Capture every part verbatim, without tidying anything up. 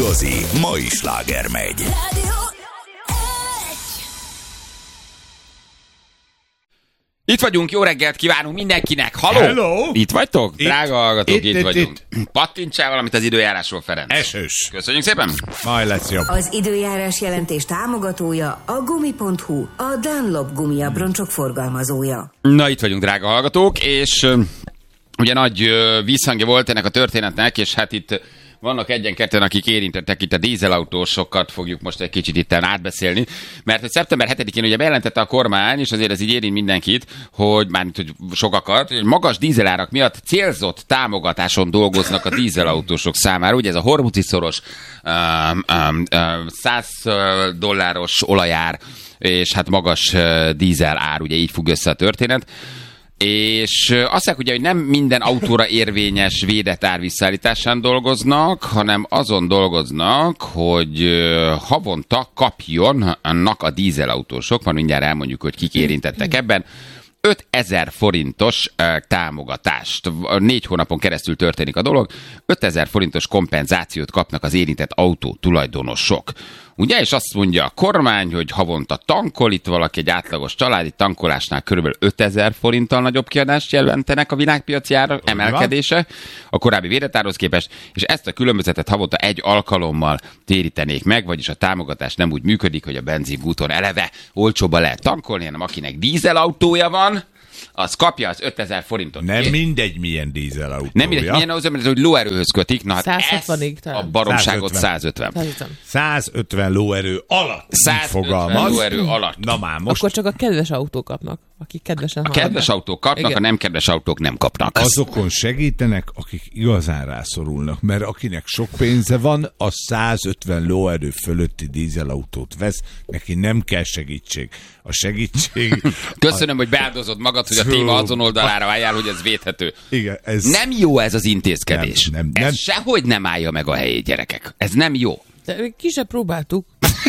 Igazi mai sláger megy. Itt vagyunk, jó reggelt kívánunk mindenkinek. Halló! Hello! Itt vagytok? Itt. Drága hallgatók, itt, Itt, itt, itt, vagyunk. Pattintsál valamit az időjárásról, Ferenc. Esős. Köszönjük szépen. Majd lesz jobb. Az időjárás jelentés támogatója a gumi pont hu, a Dunlop gumiabroncsok forgalmazója. Na, itt vagyunk, drága hallgatók, és uh, ugye nagy uh, vízhangja volt ennek a történetnek, és hát itt vannak egyen-ketten, akik érintettek, itt a dízelautósokat fogjuk most egy kicsit itten átbeszélni, mert hogy szeptember hetedikén ugye bejelentette a kormány, és azért ez így érint mindenkit, hogy mármint, hogy sokakat, hogy magas dízelárak miatt célzott támogatáson dolgoznak a dízelautósok számára. Ugye ez a Hormuzzi-szoros um, um, um, száz dolláros olajár, és hát magas uh, dízel ár, ugye így függ össze a történet. És azt mondják ugye, hogy nem minden autóra érvényes védett ár visszaállításán dolgoznak, hanem azon dolgoznak, hogy havonta kapjonnak a dízelautósok, már mindjárt elmondjuk, hogy kik érintettek ebben, ötezer forintos támogatást. Négy hónapon keresztül történik a dolog. ötezer forintos kompenzációt kapnak az érintett autó tulajdonosok. Ugye, és azt mondja a kormány, hogy havonta tankol, itt valaki egy átlagos családi tankolásnál körülbelül ötezer forinttal nagyobb kiadást jelentenek a világpiaci ára emelkedése a korábbi védetárhoz képest, és ezt a különbözetet havonta egy alkalommal térítenék meg, vagyis a támogatás nem úgy működik, hogy a benzingúton eleve olcsóban lehet tankolni, hanem akinek dízelautója van, az kapja az ötezer forintot. Nem mindegy, milyen dízelautója. Nem mindegy, milyen az, mert hogy lóerőhöz kötik. Na hát százhatvanig ezt a baromságot százötven. százötven lóerő alatt. százötven lóerő alatt. Na már most. Akkor csak a kedves autók kapnak, akik kedvesen A kedves autók kapnak, igen. A nem kedves autók nem kapnak. Azokon segítenek, akik igazán rászorulnak, mert akinek sok pénze van, az százötven lóerő fölötti dízelautót vesz, neki nem kell segítség. A segítség... Köszönöm, a... hogy beáldozod magad, hogy a téma azon oldalára álljál, hogy ez védhető. Igen, ez... Nem jó ez az intézkedés. Nem, nem, nem. Ez sehogy nem állja meg a helyét, gyerekek. Ez nem jó. De ki se próbáltuk.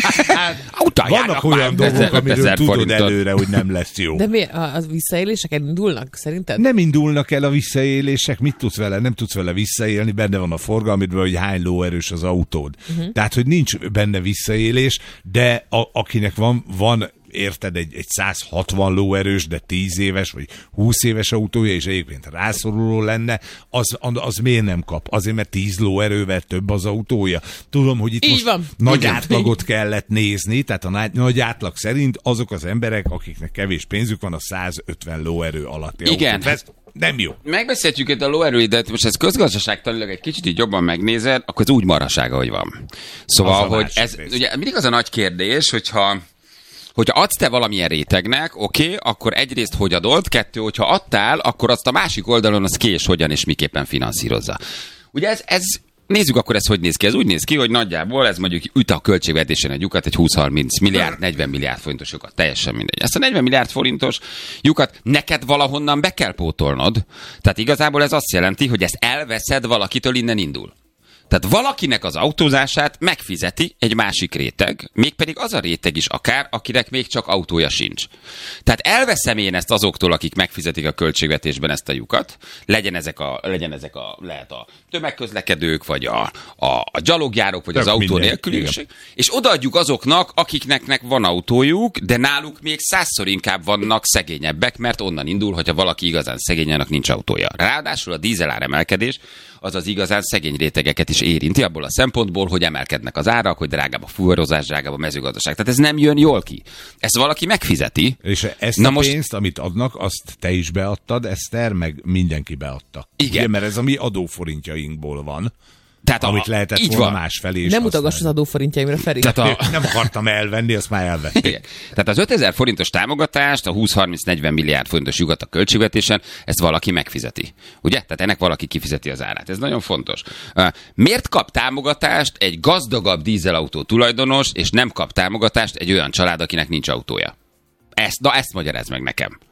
Vannak olyan dolgok, amiről tudod forintot. Előre, hogy nem lesz jó. De mi, a, a visszaélések elindulnak, szerinted? Nem indulnak el a visszaélések, mit tudsz vele? Nem tudsz vele visszaélni, benne van a forgalmidban, hogy hány lóerős az autód. Uh-huh. Tehát, hogy nincs benne visszaélés, de a, akinek van, van érted, egy, egy száz hatvan lóerős, de tíz éves, vagy húsz éves autója, és egyébként rászoruló lenne, az, az miért nem kap? Azért, mert tíz lóerővel több az autója. Tudom, hogy itt így most van. nagy Igen. átlagot kellett nézni, tehát a nagy átlag szerint azok az emberek, akiknek kevés pénzük van, a százötven lóerő alatti igen. autót vesz. Nem jó. Megbeszéltük itt a lóerőit, de most ez közgazdaságtanilag egy kicsit így jobban megnézed, akkor ez úgy marhaság, ahogy van. Szóval, hogy ez rész. Ugye mindig az a nagy kérdés, hogyha Hogyha adsz te valamilyen rétegnek, oké, okay, akkor egyrészt hogy adod, kettő, hogyha adtál, akkor azt a másik oldalon az ki és hogyan és miképpen finanszírozza. Ugye ez, ez nézzük akkor ez hogy néz ki. Ez úgy néz ki, hogy nagyjából ez mondjuk üt a költségvetésen egy lyukat, egy húsz-harminc milliárd, negyven milliárd forintos lyukat, teljesen mindegy. Ezt a negyven milliárd forintos lyukat neked valahonnan be kell pótolnod. Tehát igazából ez azt jelenti, hogy ezt elveszed valakitől, innen indul. Tehát valakinek az autózását megfizeti egy másik réteg, mégpedig az a réteg is akár, akinek még csak autója sincs. Tehát elveszem én ezt azoktól, akik megfizetik a költségvetésben ezt a lyukat, legyen ezek a, legyen ezek a lehet a tömegközlekedők, vagy a, a, a gyalogjárók, vagy tök az autó nélküliség, és odaadjuk azoknak, akiknek van autójuk, de náluk még százszor inkább vannak szegényebbek, mert onnan indul, hogyha valaki igazán szegényenek nincs autója. Ráadásul a dízelár emelkedés az az igazán szegény rétegeket is érinti, abból a szempontból, hogy emelkednek az árak, hogy drágább a fuvarozás, drágább a mezőgazdaság. Tehát ez nem jön jól ki. Ezt valaki megfizeti. És ezt Na a most... pénzt, amit adnak, azt te is beadtad, Eszter, meg mindenki beadta. Igen. Ugye, mert ez a mi adóforintjainkból van. Tehát amit a, lehetett volna másfelé is. Nem utogass az adóforintjaimra, Feri. Tehát a... Nem akartam elvenni, azt már elvették. Igen. Tehát az ötezer forintos támogatást, a húsz-harminc-negyven milliárd forintos lyukat a költségvetésen, ezt valaki megfizeti. Ugye? Tehát ennek valaki kifizeti az árát. Ez nagyon fontos. Miért kap támogatást egy gazdagabb dízelautó tulajdonos, és nem kap támogatást egy olyan család, akinek nincs autója? Ezt, na ezt magyarázd meg nekem.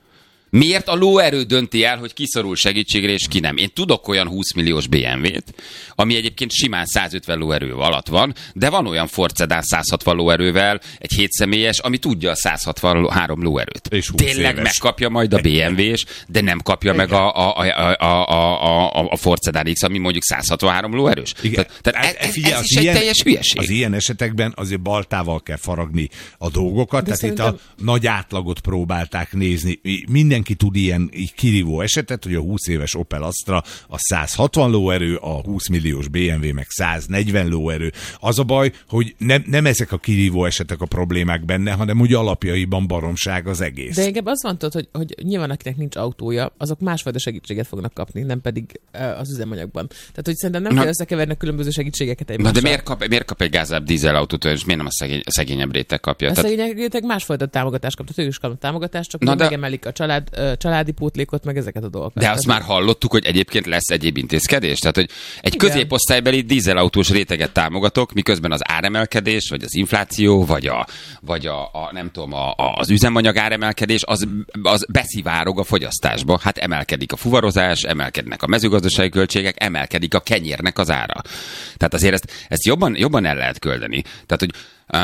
Miért a lóerő dönti el, hogy ki szorul segítségre és ki nem? Én tudok olyan húsz milliós bé em vét, ami egyébként simán száz ötven lóerő alatt van, de van olyan Ford Sedan száz hatvan lóerővel, egy hétszemélyes, ami tudja a száz hatvanhárom lóerőt. Tényleg éves. Megkapja majd a bé em vés, de nem kapja igen. meg a, a, a, a, a, a, a Ford Sedan X, ami mondjuk száz hatvanhárom lóerős. Igen. Tehát, tehát ez, figyelj, ez is ilyen, egy teljes hülyeség. Az ilyen esetekben azért baltával kell faragni a dolgokat, de tehát szerintem... itt a nagy átlagot próbálták nézni. Mindenki tud ilyen így kirívó esetet, hogy a húsz éves Opel Astra a száz hatvan lóerő, a húsz milliós bé em vé meg száz negyven lóerő. Az a baj, hogy nem, nem ezek a kirívó esetek a problémák benne, hanem úgy alapjaiban baromság az egész. De inkább azt mondtad, hogy, hogy nyilván akinek nincs autója, azok másfajta segítséget fognak kapni, nem pedig az üzemanyagban. Tehát, hogy szerintem nem kell összekeverni a különböző segítségeket egymással. Na de miért kap, miért kap egy gázább dízelautót, és miért nem a, szegény, a szegényebb réteg kapja? A Tehát... szegényebb réteg másfajta támogatást kapta, ők is kapnak támogatást, csak de... megemelik a család, családi pótlékot, meg ezeket a dolgokat. De azt már hallottuk, hogy egyébként lesz egyéb intézkedés? Tehát, hogy egy igen. középosztálybeli dízelautós réteget támogatok, miközben az áremelkedés, vagy az infláció, vagy a, vagy a, a nem tudom, a, a, az üzemanyag áremelkedés, az, az beszivárog a fogyasztásba. Hát emelkedik a fuvarozás, emelkednek a mezőgazdasági költségek, emelkedik a kenyérnek az ára. Tehát azért ezt, ezt jobban, jobban el lehet küldeni. Tehát, hogy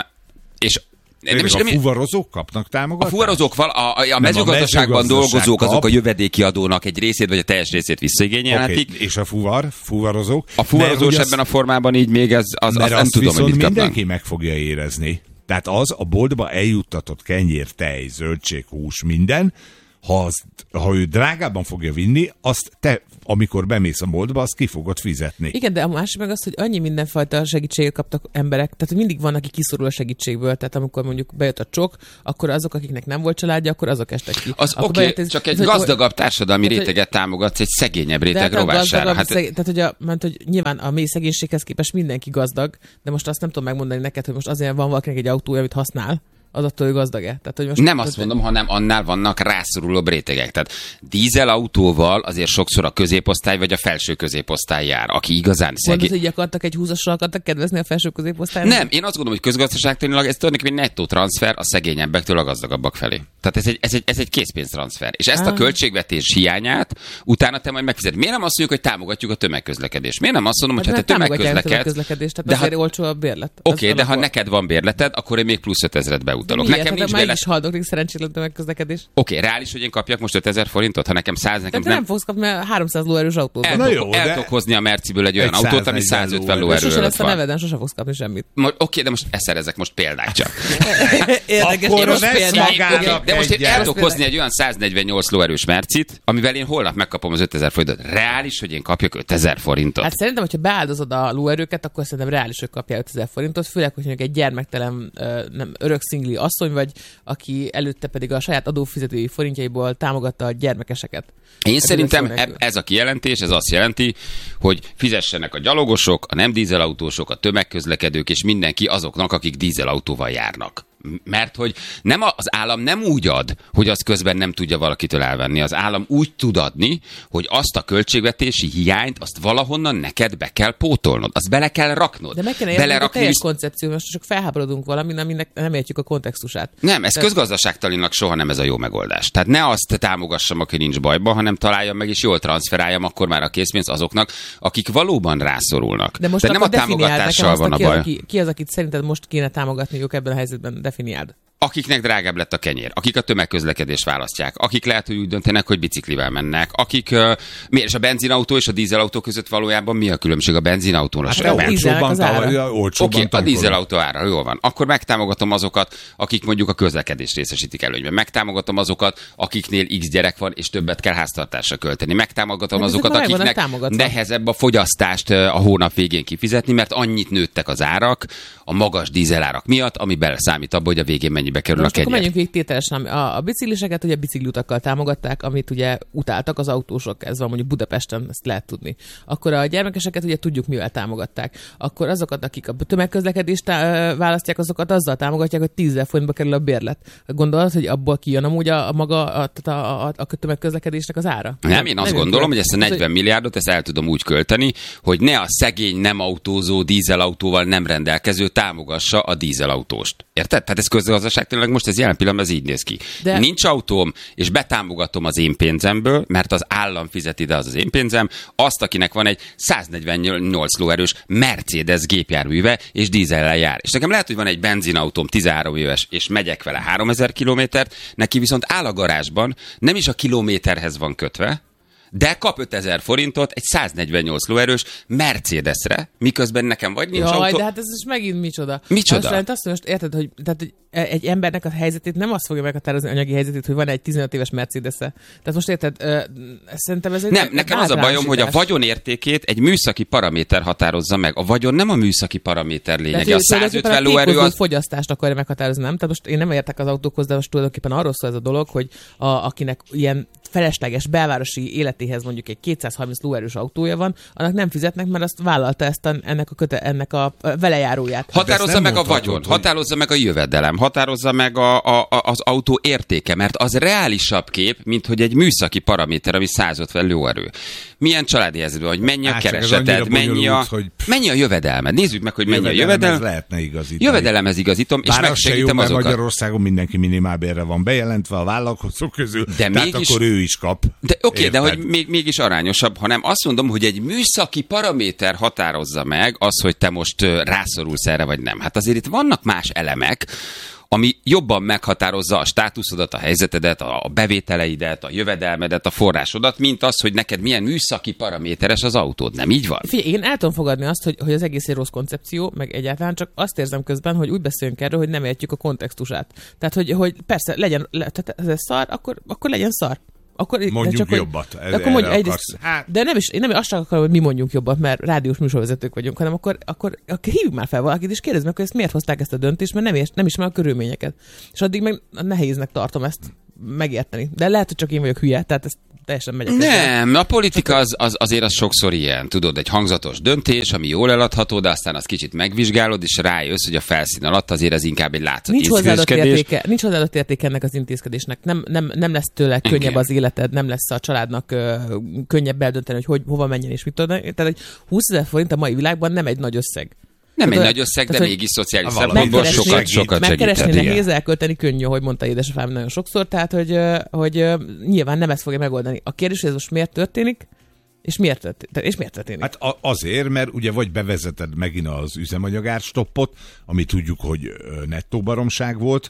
és Nem is, a nem, fuvarozók kapnak támogatást? A fuvarozók, a, a, a mezőgazdaságban a dolgozók, kap. Azok a jövedéki adónak egy részét, vagy a teljes részét visszaigényelhetik. Okay. És a fuvar, fuvarozók? A fuvarozós ebben az, a formában így még ez, az, az nem tudom, hogy mit kapnak. Mindenki meg fogja érezni. Tehát az a boltba eljuttatott kenyér, tej, zöldség, hús, minden, ha, az, ha ő drágában fogja vinni, azt te, amikor bemész a boltba, azt ki fogod fizetni. Igen, de a másik meg az, hogy annyi mindenfajta segítséget kaptak emberek, tehát hogy mindig van, aki kiszorul a segítségből, tehát amikor mondjuk bejött a csok, akkor azok, akiknek nem volt családja, akkor azok estek ki. Az oké, okay, ez, csak egy gazdagabb társadalmi tehát, réteget támogatsz egy szegényebb réteg rovására. Hát... Szeg... Tehát, hogy, a, mert, hogy nyilván a mély szegénységhez képest mindenki gazdag, de most azt nem tudom megmondani neked, hogy most azért van valakinek egy autója, amit használ, az attól, hogy gazdag-e? Tehát, hogy most nem azt mondom, hanem annál vannak rászorulóbb rétegek. Tehát dízelautóval azért sokszor a középosztály vagy a felső középosztály jár, aki igazán szegény. Mondod, hogy így akartak egy húszasra akartak kedvezni a felső középosztálynak? Nem, én azt gondolom, hogy közgazdaságtanilag ez tulajdonképpen nettó transfer a szegényebbektől a gazdagabbak felé. Tehát ez egy, ez egy, ez egy készpénztranszfer. És ezt ah. a költségvetés hiányát utána te majd megfizeted. Miért nem azt mondjuk, hogy támogatjuk a tömegközlekedést? Miért nem azt mondom, hogy hát te tömegközlekedést, tehát azért hát... olcsó a bérlet. Oké, okay, de ha neked van bérleted, akkor én még plusz ötezret beutolok. Nekem nincs bérlet. Is haldoklik szerencsétlen tömegközlekedés. Oké, okay, reális, hogy én kapjak most ötezer forintot, ha nekem száz, nekem nem... nem fogsz kapni háromszáz lóerős autót. El, Na jó, el tudok hozni a Merciből egy olyan egy autót, ami száz ötven lóerőről van. Sose lesz a neveden, sose fogsz kapni semmit. Oké, okay, de most eszerezek most példát csak. Érdekes, akkor most példát. De most én el tudok hozni egy olyan száznegyvennyolc lóerős Mercit, amivel én holnap megkapom az ötezer forintot. Reális, hogy én kapjak ötezer forintot. Hát szerintem, hogyha beáldozod a lóerőket, akkor szerintem reális, hogy kapjál ötezer forintot, főleg, hogy mondjuk egy gyermektelen, nem örök szingli asszony vagy, aki előtte pedig a saját adófizetői forintjaiból támogatta a gyermekeseket. Én ez szerintem ez a kijelentés, ez azt jelenti, hogy fizessenek a gyalogosok, a nem dízelautósok, a tömegközlekedők és mindenki azoknak, akik dízelautóval járnak. Mert hogy nem a, az állam nem úgy ad, hogy az közben nem tudja valakitől elvenni. Az állam úgy tud adni, hogy azt a költségvetési hiányt, azt valahonnan neked be kell pótolnod. Azt bele kell raknod. De meg kell érni a teljes is... koncepció, most csak felháborodunk valamin, aminek nem értjük a kontextusát. Nem, ez Tehát... közgazdaságtanilag soha nem ez a jó megoldás. Tehát ne azt támogassam, aki nincs bajban, hanem találjam meg és jól transferáljam akkor már a készpénzt azoknak, akik valóban rászorulnak. De most nem a támogatással van a baj. Ki, ki az, akit szerinted most kéne támogatniuk ebben a helyzetben? Definiáld. Akiknek drágább lett a kenyér, akik a tömegközlekedést választják, akik lehet, hogy úgy döntenek, hogy biciklivel mennek, akik... Uh, miért? És a benzinautó és a dízelautó között valójában mi a különbség a benzinautónak? Hát a olcsóbban Oké, okay, a dízelautó ára, jól van. Akkor megtámogatom azokat, akik mondjuk a közlekedést részesítik előnyben. Megtámogatom azokat, akiknél X gyerek van, és többet kell háztartásra költeni. Megtámogatom hát azokat, akiknek nehezebb a fogyasztást a hónap végén kifizetni, mert annyit nőttek az árak a magas dízelárak miatt, ami beleszámít abba, hogy a végén mennyibe kerül most a kenyér. Menjünk végig tételesen. A, a bicikliseket ugye bicikliutakkal támogatták, amit ugye utáltak az autósok, ez van mondjuk Budapesten, ezt lehet tudni. Akkor a gyermekeseket ugye tudjuk, mivel támogatták. Akkor azokat, akik a tömegközlekedést tá- választják, azokat azzal támogatják, hogy tízezer forintba kerül a bérlet. Gondolod, hogy abból kijön amúgy a, a maga a, a, a, a tömegközlekedésnek az ára? Nem, én azt gondolom, hogy ezt a negyven milliárdot ezt el tudom úgy költeni, hogy ne a szegény, nem autózó, dízelautóval nem rendelkező támogassa a dízelautóst. Érted? Tehát ez közgazdaság Feltétlenül most ez jelen pillanatban ez így néz ki. De... Nincs autóm, és betámogatom az én pénzemből, mert az állam fizeti, de az az én pénzem, azt, akinek van egy száznegyvennyolc lóerős Mercedes gépjárműve, és dízellel jár. És nekem lehet, hogy van egy benzinautóm tizenhárom éves, és megyek vele háromezer kilométert, neki viszont áll a garázsban, nem is a kilométerhez van kötve, de kap ötezer forintot egy száznegyvennyolc lóerős Mercedesre, miközben nekem vagy nincs Jaj, autó. de hát ez is megint micsoda. Micsoda? Azt, azt most érted, hogy, tehát, hogy egy embernek a helyzetét nem azt fogja meghatározni, anyagi helyzetét, hogy van egy tizenöt éves Mercedes-e. Tehát most érted, ö, szerintem ez egy... Nem, nekem az a bajom, hogy a vagyon értékét egy műszaki paraméter határozza meg. A vagyon nem a műszaki paraméter lényege. A százötven lóerő az... fogyasztást akarja meghatározni, nem? Tehát most én nem értek az autókhoz, de most tulajdonképpen arról szól ez a dolog, hogy a, akinek ilyen felesleges belvárosi életéhez mondjuk egy kétszázharminc lóerős autója van, annak nem fizetnek, mert azt vállalta ezt a, ennek a, köte, ennek a velejáróját. Határozza meg a vagyon, hogy... határozza meg a jövedelem, határozza meg a, a, a, az autó értéke, mert az reálisabb kép, mint hogy egy műszaki paraméter, ami százötven lóerő. Milyen családi helyzetben, hogy mennyi a hát, kereseted, mennyi a, hogy... mennyi a jövedelmed. Nézzük meg, hogy mennyi a jövedelem. lehetne igazítani. Jövedelemhez igazítom, és megsegítem azokat. Magyarországon mindenki minimálbérre van bejelentve a vállalkozók közül, de tehát mégis... akkor ő is kap. De oké, okay, de hogy még, mégis arányosabb, hanem azt mondom, hogy egy műszaki paraméter határozza meg az, hogy te most rászorulsz erre, vagy nem. Hát azért itt vannak más elemek, ami jobban meghatározza a státuszodat, a helyzetedet, a bevételeidet, a jövedelmedet, a forrásodat, mint az, hogy neked milyen műszaki paraméteres az autód. Nem így van? Figyelj, én el tudom fogadni azt, hogy, hogy az egész egy rossz koncepció, meg egyáltalán csak azt érzem közben, hogy úgy beszélünk erről, hogy nem értjük a kontextusát. Tehát, hogy, hogy persze legyen, le, tehát ez szar, akkor, akkor legyen szar. Akkor, mondjuk csak, jobbat. Hogy, akkor mondjuk egyrészt, hát. De nem is, én nem azt csak akarom, hogy mi mondjunk jobbat, mert rádiós műsorvezetők vagyunk, hanem akkor, akkor, akkor hívjuk már fel valakit, és kérdezd meg, hogy ezt miért hozták ezt a döntést, mert nem, is, nem ismer a körülményeket. És addig meg nehéznek tartom ezt megérteni. De lehet, hogy csak én vagyok hülye, tehát ezt teljesen megyek. Nem, a politika az, az, azért az sokszor ilyen. Tudod, egy hangzatos döntés, ami jól eladható, de aztán azt kicsit megvizsgálod, és rájössz, hogy a felszín alatt azért ez inkább egy látszat nincs hozzáadott értéke, nincs hozzáadott értéke ennek az intézkedésnek. Nem, nem, nem lesz tőle könnyebb okay. az életed, nem lesz a családnak ö, könnyebb eldönteni, hogy, hogy hova menjen és mit tudod. Tehát egy húszezer forint a mai világban nem egy nagy összeg. Nem tehát, egy nagy összeg, de mégis szociális szempontból sokat, sokat megkeresni nehéz, elkölteni könnyű, hogy mondta édesapám nagyon sokszor, tehát hogy, hogy nyilván nem ezt fogja megoldani. A kérdés, hogy ez most miért történik, és miért történik? És miért történik? Hát azért, mert ugye vagy bevezeted megint az üzemanyagárstoppot, ami tudjuk, hogy nettó baromság volt,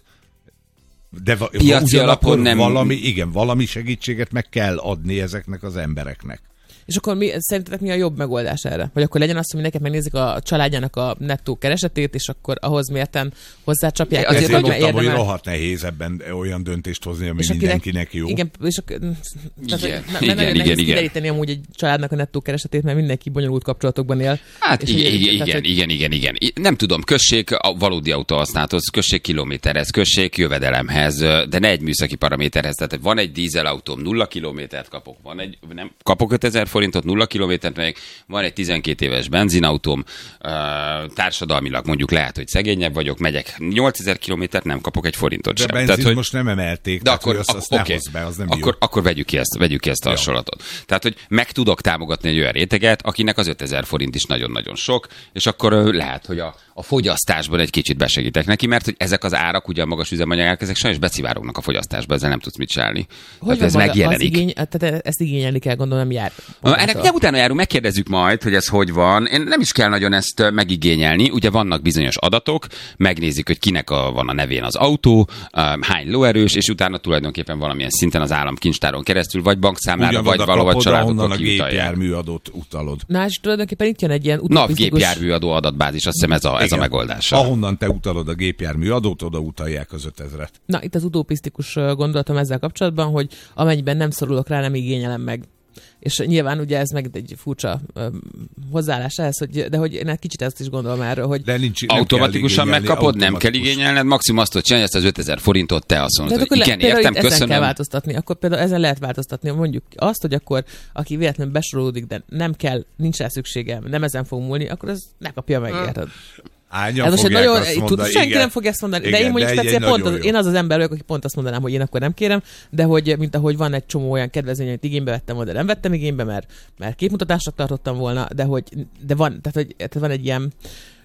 de va- piaci alapon nem... valami, igen, valami segítséget meg kell adni ezeknek az embereknek. És akkor mi, szerintetek mi a jobb megoldás erre? Vagy akkor legyen az, hogy mindenki megnézik a családjának a nettó keresetét, és akkor ahhoz mérten hozzácsapják. Ezért mondtam, hogy rohadt nehéz ebben olyan döntést hozni, ami mindenkinek jó. Igen, és akkor, tehát, igen, nem, igen, nem, igen, igen. kideríteni amúgy egy családnak a nettó keresetét, mert mindenki bonyolult kapcsolatokban él. Hát igen, igen, igen, tehát, igen, igen, igen. Nem tudom, kössék a valódi autóhasználathoz, kössék kilométerhez, kössék jövedelemhez, de ne egy műszaki paraméterhez. Tehát van egy dízelautóm, nulla kilométert kapok, van egy, nem, kapok ötezer forintot, nulla kilométert meg, van egy tizenkét éves benzinautóm, társadalmilag mondjuk lehet, hogy szegényebb vagyok, megyek nyolcezer kilométert, nem kapok egy forintot de sem. De benzin most nem emelték, de akkor, azt, azt okay. be, az nem akkor, akkor vegyük ki ezt, vegyük ki ezt a hasonlatot. Tehát, hogy meg tudok támogatni egy olyan réteget, akinek az ötezer forint is nagyon-nagyon sok, és akkor lehet, hogy a, a fogyasztásban egy kicsit besegítek neki, mert hogy ezek az árak, ugye a magas üzemanyagák, ezek sajnos becivárognak a fogyasztásba, ezzel nem tudsz mit csinálni. Hogy ez megjelenik. Igény, tehát ezt igényelni kell, gondolom, nem jár. Ennek nem utána járunk, megkérdezzük majd, hogy ez hogy van. Én nem is kell nagyon ezt megigényelni. Ugye vannak bizonyos adatok, megnézik, hogy kinek a, van a nevén az autó, hány lóerős, és utána tulajdonképpen valamilyen szinten az államkincstáron keresztül, vagy bankszámlára, vagy valahol családokon kiutalják. A gépjárműadót utalod. Na, és tulajdonképpen itt jön egy ilyen utopisztikus... Napgépjárműadó adatbázis, azt hiszem ez a, ez a megoldás. Ahonnan te utalod a gépjárműadót, oda utalják az ötezret. Na, itt az utopisztikus gondolatom ezzel kapcsolatban, hogy amennyiben nem szorulok rá, nem igényelem meg. És nyilván ugye ez meg egy furcsa um, hozzáállás ehhez, hogy, de hogy én kicsit ezt is gondolom erről, hogy... De nincs, automatikusan megkapod, automatikus. Nem kell igényelned, maximum azt, hogy csinálj ezt az ötezer forintot, te azt mondod, hogy igen, értem, köszönöm. Ezen kell változtatni, akkor például ezen lehet változtatni, mondjuk azt, hogy akkor aki véletlenül besorolódik, de nem kell, nincs rá szükségem, nem ezen fog múlni, akkor ez ne kapja meg, érted? Hányan fogják nagyon, azt mondani, tud, senki igen, nem fogja ezt mondani, igen, de én mondjuk de speciál pont az, én az az ember vagyok, aki pont azt mondanám, hogy én akkor nem kérem, de hogy mint ahogy van egy csomó olyan kedvezmény, amit igénybe vettem volna, de nem vettem igénybe, mert, mert képmutatásnak tartottam volna, de hogy de van, tehát hogy tehát van egy ilyen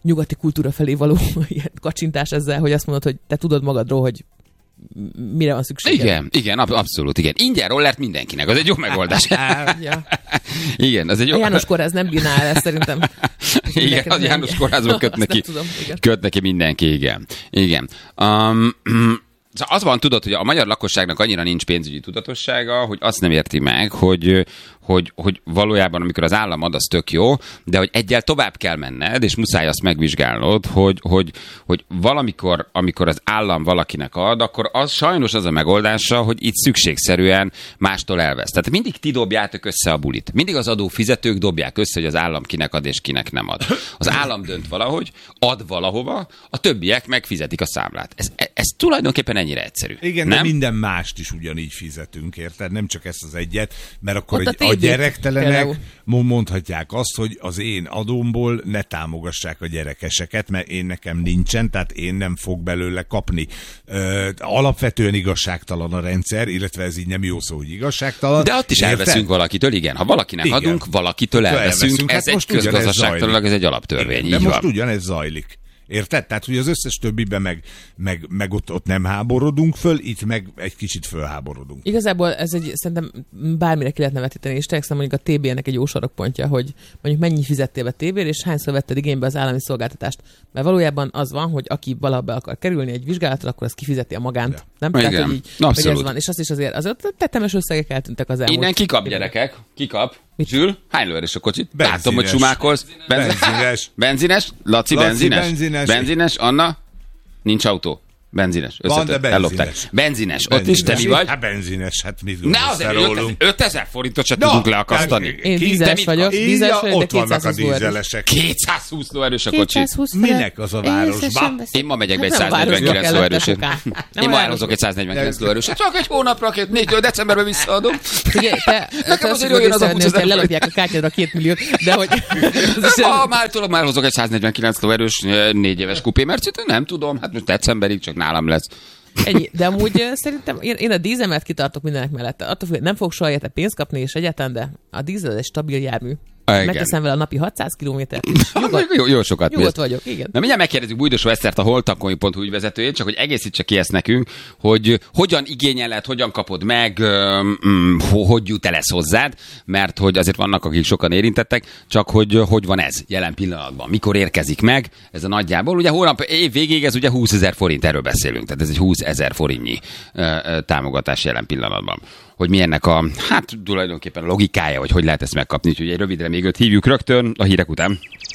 nyugati kultúra felé való ilyen kacsintás ezzel, hogy azt mondod, hogy te tudod magadról, hogy mire van szükség. Igen, igen, ab- abszolút, igen. Ingyen rollert mindenkinek, az egy jó megoldás. Ja. Igen, az egy jó... A János Kórház nem bírná el ezt szerintem. Igen, az János Kórházban köt neki, tudom, igen. köt neki mindenki, igen. Igen. Um, Szóval az van, tudod, hogy a magyar lakosságnak annyira nincs pénzügyi tudatossága, hogy azt nem érti meg, hogy, hogy, hogy valójában amikor az állam ad, az tök jó, de hogy egyel tovább kell menned, és muszáj azt megvizsgálnod, hogy, hogy, hogy valamikor, amikor az állam valakinek ad, akkor az sajnos az a megoldása, hogy itt szükségszerűen mástól elvesz. Tehát mindig ti dobjátok össze a bulit. Mindig az adófizetők dobják össze, hogy az állam kinek ad és kinek nem ad. Az állam dönt valahogy, ad valahova, a többiek megfizetik a számlát. Ez, ez tulajdonképpen ennyire egyszerű. Igen, nem? de minden mást is ugyanígy fizetünk, érted? Nem csak ezt az egyet, mert akkor Ott egy, a a té vét gyerektelenek például. mondhatják azt, hogy az én adómból ne támogassák a gyerekeseket, mert én nekem nincsen, tehát én nem fog belőle kapni. Ö, alapvetően igazságtalan a rendszer, illetve ez így nem jó szó, hogy igazságtalan. De ott is érted? elveszünk valakitől, igen. Ha valakinek Igen. adunk, valakitől elveszünk. elveszünk. Ez Hát egy most ugyanez közgazdaságtalan, zajlik. ez egy alaptörvény. De Így most van. ugyanez zajlik. Érted? Tehát, hogy az összes többiben meg, meg, meg ott, ott nem háborodunk föl, itt meg egy kicsit fölháborodunk. Igazából ez egy, szerintem bármire ki lehetne vetíteni, és tényleg mondjuk a té bé-nek egy jó sarokpontja, hogy mondjuk mennyi fizettél be té vére, és hányszor vetted igénybe az állami szolgáltatást. Mert valójában az van, hogy aki valaha be akar kerülni egy vizsgálatra, akkor az kifizeti a magánt. Ja. Nem? Igen. Tehát, hogy így, Abszolút. hogy ez van. És azt is azért, azért tetemes összegek eltűntek az elmúlt. Innen kikap, években. gyerekek? Kikap? Mit? Zsül, hány lóerős a kocsit? Benzines. Látom, hogy sumákolsz. Benzines. Benzines? Laci, Laci, benzines? benzines. Benzines? Anna? Nincs autó. Benzines. Van, Összetört. de benzines. Ellopták. Benzines. Ott is te mi vagy? Hát benzines, hát mit Ne gondolsz te azért rólunk? ötezer forintot se tudunk leakasztani. Én Ki- dízeles te mit vagyok, kapsz? dízeles Írja, vagyok, de ott vannak a kétszázhúsz lóerős. dízelesek. kétszázhúsz lóerős a kocsi. kétszázhúsz Minek az a városba? Én ma megyek be egy Hát nem száznegyvenkilenc városba lóerősét. kellett, nem Én ma városba. elhozok egy száznegyvenkilenc lóerősét. Csak egy hónapra, két, négy, decemberben visszaadom. Figyelj, te, Nekem te azt azért tudod jöjjön az a észrevenni, húszezer hogy lelopják a kártyádra két milliót, de hogy... ez is- Ah, már tudom, már hozok egy száznegyvenkilenc lóerős négy éves kupé mercit, nem tudom, hát most decemberig csak nálam lesz. Ennyi. De amúgy eh, szerintem én, én a dízemet kitartok mindenek mellett. Attól függ, nem fogok soha érte pénzt kapni, és egyáltalán, de a dízel egy stabil jármű. Igen. Megteszem vele a napi hatszáz kilométert. Nyugodt, jó, jó sokat Nyugodt mész. vagyok, igen. Na mindjárt megkérdezzük Bújdosó Esztert, a holtakony pont hu ügyvezetőjét, csak hogy egészítse ki ezt nekünk, hogy hogyan igényeled, hogyan kapod meg, öm, mm, ho- hogy jut el ez hozzád, mert hogy azért vannak, akik sokan érintettek, csak hogy hogy van ez jelen pillanatban, mikor érkezik meg, ez a nagyjából. Ugye hónap év végéig ez ugye húszezer forint, erről beszélünk, tehát ez egy húszezer forintnyi ö, ö, támogatás jelen pillanatban. Hogy mi ennek a, hát tulajdonképpen a logikája, hogy hogy lehet ezt megkapni, úgyhogy egy rövidre még őt hívjuk rögtön a hírek után.